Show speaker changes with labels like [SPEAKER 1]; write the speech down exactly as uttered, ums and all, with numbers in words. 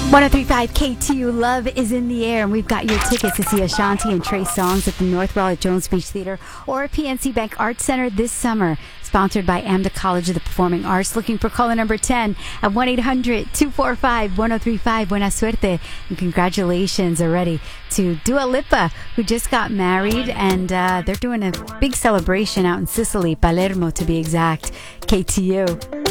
[SPEAKER 1] one oh three point five K T U, Love is in the Air, and we've got your tickets to see Ashanti and Trey Songz at the Northwell at Jones Beach Theater or P N C Bank Arts Center this summer. Sponsored by AMDA College of the Performing Arts. Looking for caller number ten at one eight hundred two four five one oh three five. Buena suerte. And congratulations already to Dua Lipa, who just got married, and uh, they're doing a big celebration out in Sicily, Palermo to be exact. K T U.